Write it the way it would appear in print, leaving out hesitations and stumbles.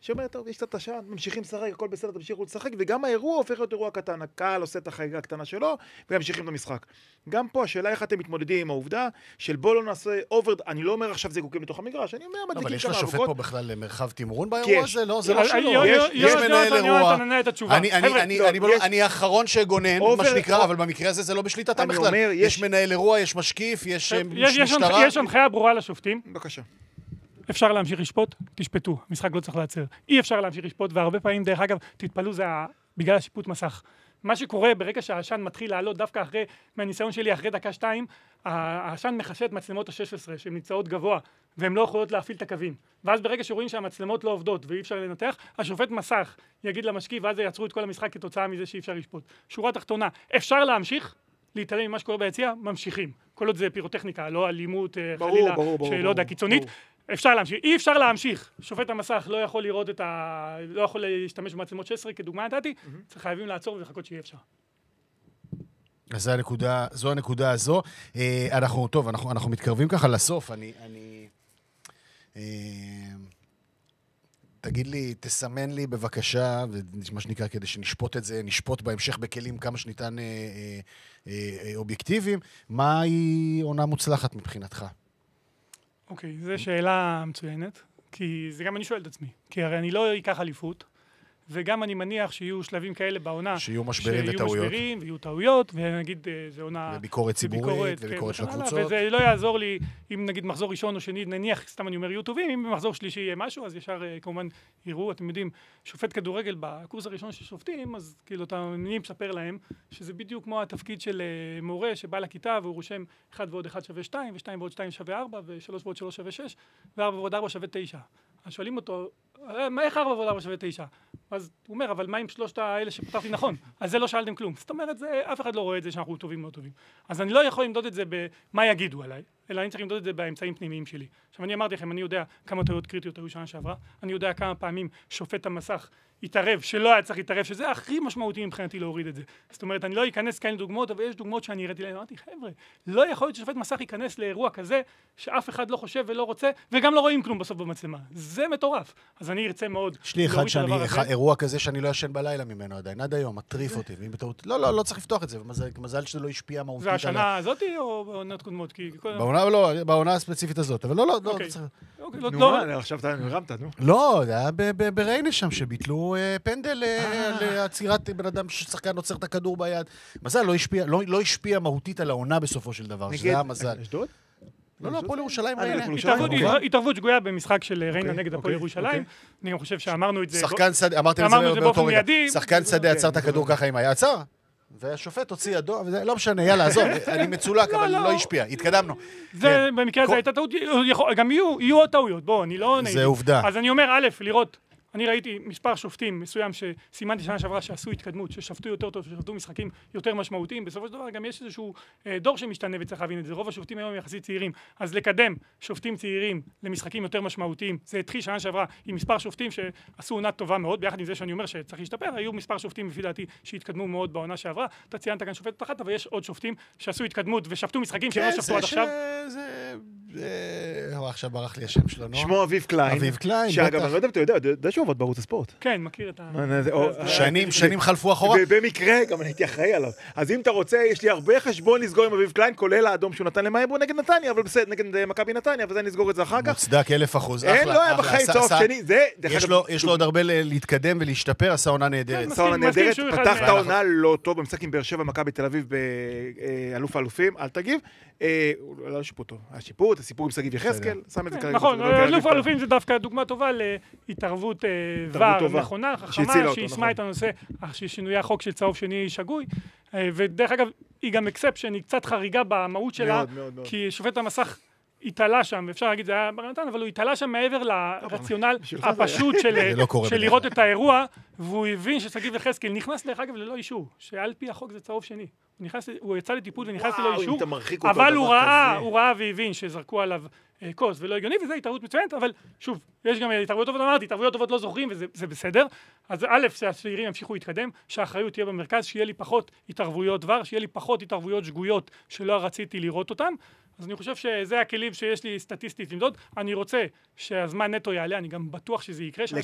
שאומרת, טוב, יש קצת עשן, ממשיכים לשחק, הכל בסדר, תמשיכו לשחק, וגם האירוע הופך להיות אירוע קטן, הקהל עושה את החגיגה הקטנה שלו, וממשיכים את המשחק. גם פה, השאלה איך אתם מתמודדים עם העובדה של בוא לא נעשה אובר, אני לא אומר עכשיו זיקוקים לתוך המגרש, אני אומר, אבל מדליקים יש שם לשופט אבוקות. פה בכלל מרחב תימרון באירוע הזה? לא, זה לא שלו. יש מנהל אירוע. אני האחרון שגונן, מה שנקרא, אבל במקרה הזה זה לא בשליטתם בכלל. יש מנהל אירוע, יש משקיף, יש משטרה. יש הנחיה ברורה לשופטים. בבקשה. אפשר להמשיך לשפוט, תשפטו. המשחק לא צריך לעצר. אי אפשר להמשיך לשפוט, והרבה פעמים, דרך אגב, תתפלאו, זה בגלל השיפוט מסך. מה שקורה ברגע שהעשן מתחיל לעלות, דווקא אחרי, מהניסיון שלי, אחרי דקה 2, העשן מחשב את מצלמות ה-16, שהן נמצאות גבוה, והן לא יכולות להפעיל את הקווים. ואז ברגע שרואים שהמצלמות לא עובדות ואי אפשר לנתח, השופט מסך יגיד למשקיף, ואז יעצרו את כל המשחק כתוצאה מזה שאי אפשר לשפוט. שורה תחתונה, אפשר להמשיך, להתעלם ממה שקורה ביציע, ממשיכים. כל עוד זה פירוטכניקה, לא אלימות, חלילה, שלא יודע, קיצונית. אפשר להמשיך, אי אפשר להמשיך. שופט המסך לא יכול לראות לא יכול להשתמש במצלמות 16, כדוגמה נתתי, צריך חייבים לעצור ולחכות שיהיה אפשר. אז זו הנקודה הזו. אנחנו מתקרבים ככה לסוף. תגיד לי, תסמן לי בבקשה, מה שנקרא כדי שנשפוט את זה, נשפוט בהמשך בכלים כמה שניתן אובייקטיביים, מהי עונה מוצלחת מבחינתך? אוקיי, זו שאלה מצוינת, כי זה גם אני שואל את עצמי, כי הרי אני לא אקח אליפות, וגם אני מניח שיהיו שלבים כאלה בעונה, שיהיו משברים וטעויות. שיהיו משברים ויהיו טעויות, ונגיד זה עונה... וביקורת ציבורית, וביקורת של הקבוצות. וזה לא יעזור לי, אם נגיד מחזור ראשון או שני, נניח, סתם אני אומר, יהיו טובים, אם במחזור שלישי יהיה משהו, אז ישר כמובן יראו, אתם יודעים, שופט כדורגל בקורס הראשון של שופטים, אז כאילו אני מספר להם, שזה בדיוק כמו התפקיד של מורה שבא לכיתה, והוא רושם 1 ועוד 1 שווה 2, ו2 ועוד 2 שווה 4, ו3 ועוד 3 שווה 6, ו4 ועוד 4 שווה 9. אז שואלים אותו, איך 4 ועוד 4 שווה 9? אז הוא אומר, אבל מה עם שלושת האלה שפתרתי נכון? אז זה לא שאלתם כלום. זאת אומרת, אף אחד לא רואה את זה שאנחנו טובים או לא טובים. אז אני לא יכול למדוד את זה במה יגידו עליי, אלא אני צריך למדוד את זה באמצעים פנימיים שלי. עכשיו, אני אמרתי לכם, אני יודע כמה טעויות קריטיות היו שנה שעברה, אני יודע כמה פעמים שופט המסך התערב, שלא היה צריך להתערב, שזה הכי משמעותי מבחינתי להוריד את זה. זאת אומרת, אני לא אכנס כאלה דוגמאות, אבל יש דוגמאות שאני הראיתי להם, אמרתי, חבר'ה, לא יכול להיות ששופט מסך ייכנס לאירוע כזה, שאף אחד לא חושב ולא רוצה, וגם לא רואים כלום בסוף במצלמה. זה מטורף. אז אני ארצה מאוד יש לי אירוע כזה שאני לא ישן בלילה ממנו עדיין, עד היום, מטריף אותי, ואם בטעות, לא צריך לפתוח את זה, מזל שזה לא השפיע מהותית. זה השנה הזאת או בעונות קודמות? בעונה הספציפית הזאת, אבל לא. עכשיו אתה הרמת, נו. לא, זה היה בריינה שם, שביטלו פנדל לעצירת בן אדם ששחקן עוצר את הכדור ביד. מזל לא השפיע מהותית על העונה בסופו של דבר, שזה היה מזל. אשדוד? לא, הפועל ירושלים ריינה. התערבות שגויה במשחק של ריינה נגד הפועל ירושלים. אני גם חושב שאמרנו את זה. שחקן שדה, אמרתם את זה באותו רגע. שחקן שדה עצר את הכדור ככה עם היד, עצר. והשופט הוציא ידו, לא משנה, יאללה, עזוב, אני מצולק, אבל לא השפיע, התקדמנו. זה, במקרה הזה הייתה טעות, גם יהיו עוד טעויות, בוא, אני לא נהייתי. זה עובדה. אז אני אומר, א', לראות, אני ראיתי מספר שופטים מסוים שסימנתי שנה שעברה שעשו התקדמות, ששפטו יותר טוב, ששפטו משחקים יותר משמעותיים, בסופו של דבר גם יש איזשהו דור שמשתנה וצריך להבין את זה, רוב השופטים היום יחסית צעירים, אז לקדם שופטים צעירים למשחקים יותר משמעותיים, זה התחיל שנה שעברה עם מספר שופטים שעשו עונה טובה מאוד, ביחד עם זה שאני אומר שצריך להשתפר, היו מספר שופטים לפי דעתי שהתקדמו מאוד בעונה שעברה, אתה ציינת כאן שופטת אחת, אבל יש עוד שופטים שעשו התקדמות ושפטו משחקים שלא שפטו עד עכשיו. עכשיו ברח לי השם שלו, נו. שמו אביב קליין. אביב קליין, שאגב, אני לא יודע אם אתה יודע שהוא עובד בערוץ הספורט. כן, מכיר את שנים חלפו אחורה. ובמקרה, גם אני הייתי אחראי עליו. אז אם אתה רוצה, יש לי הרבה חשבון לסגור עם אביב קליין, כולל האדום שהוא נתן למאייבו נגד נתניה, אבל בסדר, נגד מכבי נתניה, אבל אני אסגור את זה אחר כך. מוצדק 1000%. אין, לא היה בחיים צהוב שני. יש לו עוד הרבה להתקדם ולהשתפר, עשה עונה נהדרת. עשה עונה נהדרת, פתח את העונה לא טוב, במשחק עם באר שבע מכבי תל אביב באלוף האלופים, אל תגיב. לא שיפוט טוב. השיפוט, הסיפור עם שגיב יחזקאל, שם את זה כרגע. נכון, אלוף האלופים זה דווקא דוגמה טובה להתערבות ור נכונה, חכמה, שישמע את הנושא, ששינוי החוק של צהוב שני שגוי, ודרך אגב, היא גם אקספשן, היא קצת חריגה במהות שלה, כי שופט המסך התעלה שם, אפשר להגיד, זה היה ברנתן, אבל הוא התעלה שם מעבר לרציונל הפשוט של לראות את האירוע, והוא הבין ששגיב יחזקאל נכנס דרך אגב ללא אישור, שעל פי החוק זה צהוב שני. הוא יצא לטיפול ונכנס ללא אישור, אבל הוא ראה והבין שזרקו עליו קוס ולא הגיוני, וזה התערבות מצוינת, אבל שוב, יש גם התערבויות טובות, אמרתי, התערבויות טובות לא זוכרים, וזה בסדר. אז א', שהצעירים ימשיכו להתקדם, שהאחריות תהיה במרכז, שיהיה לי פחות התערבויות דבר, שיהיה לי פחות התערבויות שגויות שלא רציתי לראות אותם. אז אני חושב שזה הכלים שיש לי סטטיסטית למדוד. אני רוצה שהזמן נטו יעלה, אני גם בטוח שזה יקרה.